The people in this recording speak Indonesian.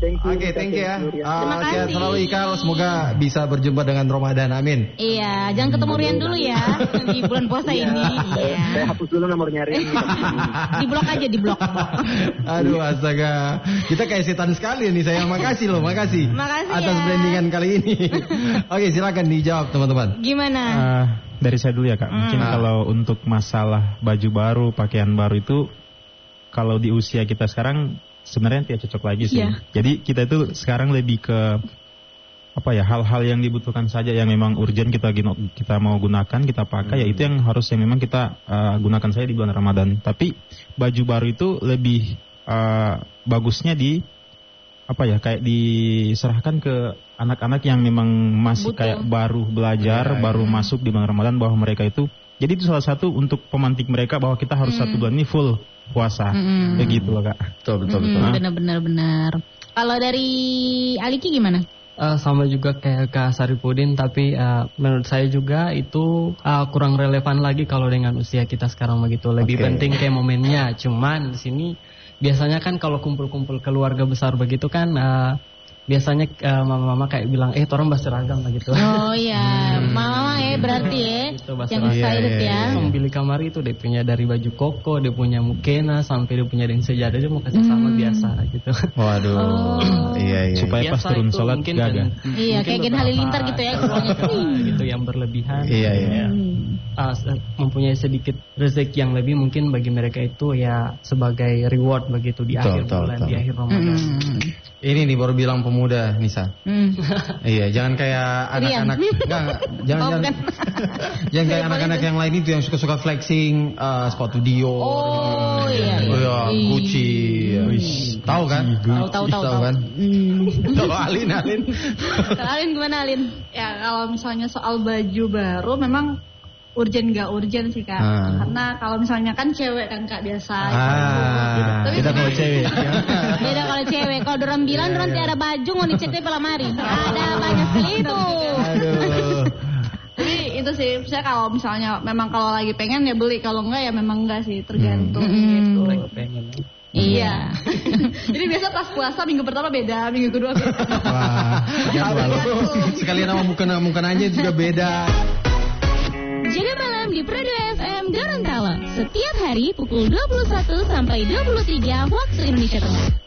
Oke, thank you ya. Terima kasih. Sehat selalu Ikal, semoga bisa berjumpa dengan Ramadan, amin. Iya, jangan ketemu Rian dulu ya di bulan puasa ini. Iya. Saya hapus dulu nomornya Rian. Di blok aja, di blok. Aduh, astaga. Kita kayak setan sekali nih, saya makasih loh, makasih. Makasih atas ya. brandingan kali ini. Oke, silakan dijawab teman-teman. Gimana? Dari saya dulu ya Kak. Mungkin kalau untuk masalah baju baru, pakaian baru itu kalau di usia kita sekarang sebenarnya tidak cocok lagi sih. Iya. Jadi kita itu sekarang lebih ke hal-hal yang dibutuhkan saja yang memang urgent kita mau gunakan, kita pakai ya itu yang harus yang memang kita gunakan saja di bulan Ramadan. Tapi baju baru itu lebih bagusnya kayak diserahkan ke anak-anak yang memang masih kayak baru belajar, baru masuk di bulan Ramadan, bahwa mereka itu jadi itu salah satu untuk pemantik mereka bahwa kita harus 1 bulan ini full puasa. Begitu loh Kak. Betul. Benar. Kalau dari Aliki gimana? Sama juga kayak Kak Saripudin, tapi menurut saya juga itu kurang relevan lagi kalau dengan usia kita sekarang begitu. Lebih penting kayak momennya. Cuman di sini biasanya kan kalau kumpul-kumpul keluarga besar begitu kan biasanya mama-mama kayak bilang torang berseragam begitu. Oh iya, mama berarti ya. Gitu, yang excited ya. Membeli kamar itu dia punya dari baju koko, dia punya mukena, sampai dia punya dengan sejadah, dia mau kasih sama biasa gitu. Waduh. Iya. Supaya pas turun sholat gagah. Iya, kayak Gen Halilintar gitu ya. Gitu yang berlebihan. Iya. Mempunyai sedikit rezeki yang lebih mungkin bagi mereka itu ya sebagai reward begitu di akhir bulan, di akhir Ramadan. Ini nih baru bilang pemuda, Nisa. Iya, jangan kayak anak-anak. Jangan kayak anak-anak yang lain itu yang suka flexing sepatu Dior. Gucci. Tahu kan? Tahu kan? Tahu Alin. Alin gimana Alin? Ya kalau misalnya soal baju baru memang urgent gak urgent sih Kak. Karena kalau misalnya kan cewek kan Kak biasa. Beda kalau cewek. Beda kalau cewek. Kalau dorang bilang dorang tiada baju mau dicek di lemari. Ada banyak sekali itu. Aduh. Jadi itu sih, saya kalau misalnya memang kalau lagi pengen ya beli, kalau enggak ya memang enggak sih, tergantung gitu. Iya. Jadi biasa pas puasa minggu pertama beda, minggu kedua beda. Wah, sekalian sama muka aja juga beda. Jaga malam di Pro 2 FM Gorontalo. Setiap hari pukul 21 sampai 23 waktu Indonesia Tengah.